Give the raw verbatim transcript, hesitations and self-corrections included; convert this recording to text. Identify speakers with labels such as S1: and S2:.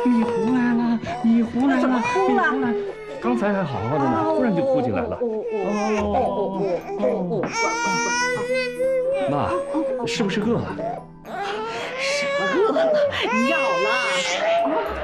S1: 米糊来了，米糊来了，
S2: 怎么哭了？
S1: 刚才还好好的呢，突然就哭起来了。
S2: 哦哦哦！
S1: 妈，是不是饿了？
S2: 什么饿了？尿了。